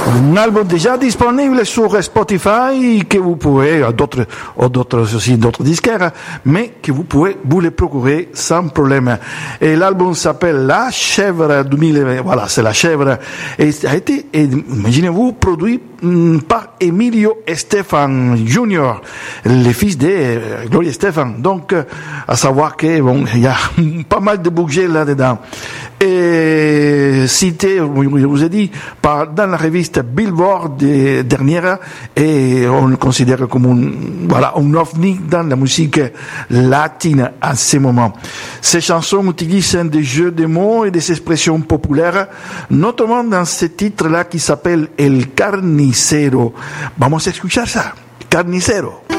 Un album déjà disponible sur Spotify que vous pouvez, d'autres disquaires, mais que vous pouvez vous les procurer sans problème. Et l'album s'appelle La Chèvre 2000, voilà, c'est La Chèvre, et ça a été, imaginez-vous, produit par Emilio Estefan Jr., le fils de Gloria Estefan. Donc, à savoir que, bon, il y a pas mal de budget là-dedans. Et cité, je vous ai dit, dans la reviste Billboard dernière, et on le considère comme un ovni dans la musique latine à ce moment. Ces chansons utilisent des jeux de mots et des expressions populaires, notamment dans ce titre-là qui s'appelle El Carnicero. Vamos a escuchar ça. Carnicero.